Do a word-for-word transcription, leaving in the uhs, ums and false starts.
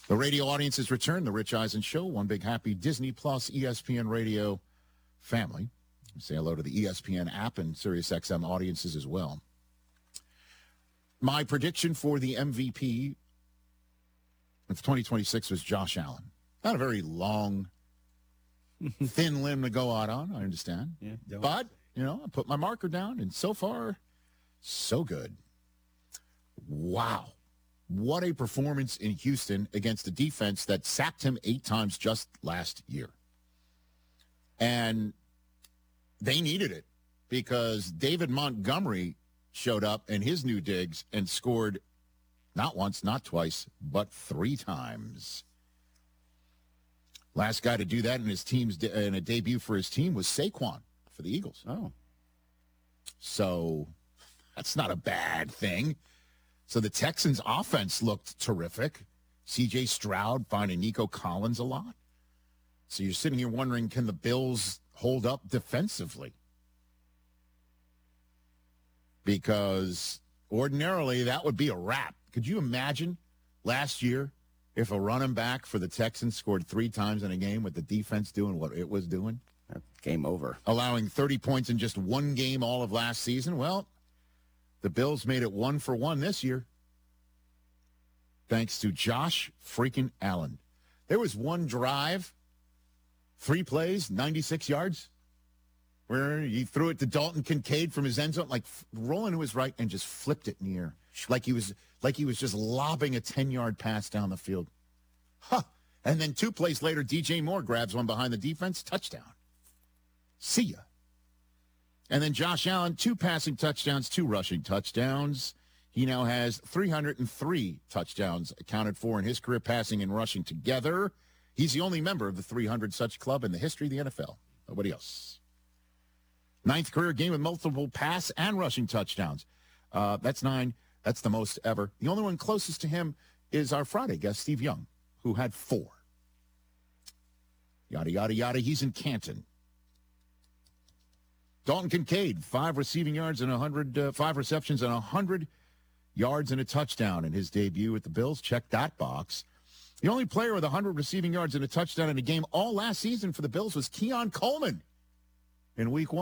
The radio audience has returned. The Rich Eisen Show, one big happy Disney Plus E S P N radio family. Say hello to the E S P N app and SiriusXM audiences as well. My prediction for the M V P of twenty twenty-six was Josh Allen. Not a very long, thin limb to go out on, I understand. Yeah, but, you know, I put my marker down, and so far, so good. Wow. What a performance in Houston against a defense that sacked him eight times just last year. And they needed it because David Montgomery showed up in his new digs and scored not once, not twice, but three times. Last guy to do that in his team's de- in a debut for his team was Saquon for the Eagles. Oh. So that's not a bad thing. So the Texans' offense looked terrific. C J Stroud finding Nico Collins a lot. So you're sitting here wondering, can the Bills hold up defensively? Because ordinarily that would be a wrap. Could you imagine last year if a running back for the Texans scored three times in a game with the defense doing what it was doing? Game over. Allowing thirty points in just one game all of last season? Well, the Bills made it one for one this year. Thanks to Josh freaking Allen. There was one drive, three plays, ninety-six yards, where he threw it to Dalton Kincaid from his end zone, like rolling to his right and just flipped it in the air. Like he was like he was just lobbing a ten-yard pass down the field. Huh. And then two plays later, D J Moore grabs one behind the defense, touchdown. See ya. And then Josh Allen, two passing touchdowns, two rushing touchdowns. He now has three hundred three touchdowns accounted for in his career, passing and rushing together. He's the only member of the three hundred such club in the history of the N F L. Nobody else. Ninth career game with multiple pass and rushing touchdowns. Uh, that's nine. That's the most ever. The only one closest to him is our Friday guest, Steve Young, who had four. Yada, yada, yada. He's in Canton. Dalton Kincaid, five receiving yards and one hundred, uh, five receptions and one hundred yards and a touchdown in his debut with the Bills. Check that box. The only player with one hundred receiving yards and a touchdown in a game all last season for the Bills was Keon Coleman in week one.